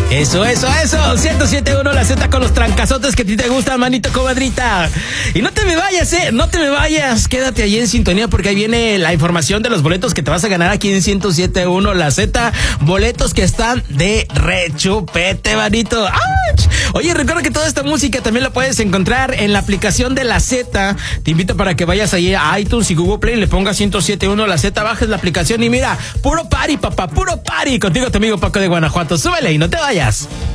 Eso. 107.1 La Z con los trancazotes que a ti te gustan, manito comadrita. Y no te me vayas. Quédate ahí en sintonía porque ahí viene la información de los boletos que te vas a ganar aquí en 107.1 La Z. Boletos que están de rechupete, manito. ¡Auch! Oye, recuerda que toda esta música también la puedes encontrar en la aplicación de La Z. Te invito para que vayas ahí a iTunes y Google Play, le pongas 107.1 La Z, bajes la aplicación y mira, puro party, papá, puro party. Contigo tu amigo Paco de Guanajuato. Súbele y no te vayas.